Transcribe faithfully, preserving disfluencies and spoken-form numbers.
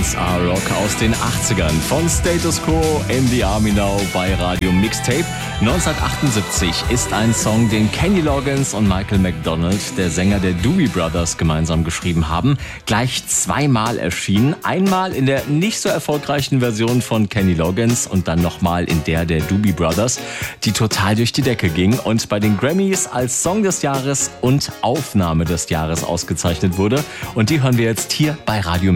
eins A Rock aus den achtzigern von Status Quo in the Army Now bei Radio Mixtape. neunzehnhundertachtundsiebzig ist ein Song, den Kenny Loggins und Michael McDonald, der Sänger der Doobie Brothers, gemeinsam geschrieben haben. Gleich zweimal erschienen. Einmal in der nicht so erfolgreichen Version von Kenny Loggins und dann nochmal in der der Doobie Brothers, die total durch die Decke ging und bei den Grammys als Song des Jahres und Aufnahme des Jahres ausgezeichnet wurde. Und die hören wir jetzt hier bei Radio